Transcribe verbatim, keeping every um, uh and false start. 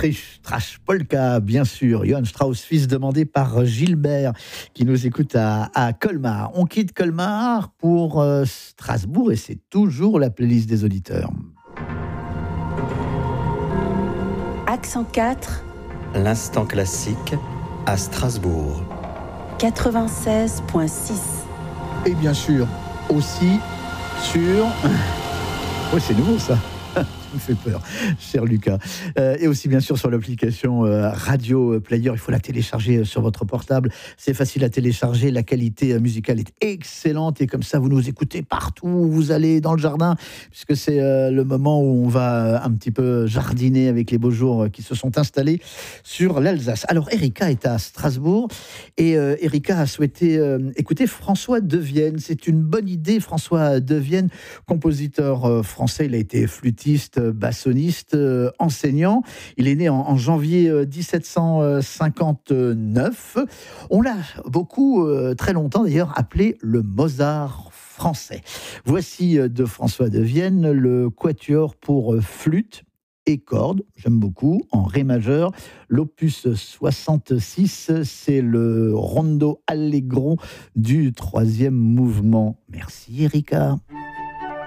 Trash, Trash Polka, bien sûr. Johann Strauss, fils demandé par Gilbert, qui nous écoute à, à Colmar. On quitte Colmar pour euh, Strasbourg et c'est toujours la playlist des auditeurs. Accent quatre. L'instant classique à Strasbourg. quatre-vingt-seize virgule six. Et bien sûr, aussi sur... Oui, c'est nouveau ça. Me fait peur, cher Lucas. Euh, et aussi, bien sûr, sur l'application euh, Radio Player. Il faut la télécharger sur votre portable. C'est facile à télécharger. La qualité musicale est excellente. Et comme ça, vous nous écoutez partout où vous allez dans le jardin, puisque c'est euh, le moment où on va euh, un petit peu jardiner avec les beaux jours qui se sont installés sur l'Alsace. Alors, Erika est à Strasbourg et euh, Erika a souhaité euh, écouter François Devienne. C'est une bonne idée. François Devienne, compositeur euh, français. Il a été flûtiste, bassoniste, euh, enseignant. Il est né en, en janvier euh, dix-sept cent cinquante-neuf. On l'a beaucoup, euh, très longtemps d'ailleurs, appelé le Mozart français. Voici euh, de François Devienne le quatuor pour euh, flûte et cordes, j'aime beaucoup, en ré majeur. L'opus soixante-six, c'est le rondo allegro du troisième mouvement. Merci Erika.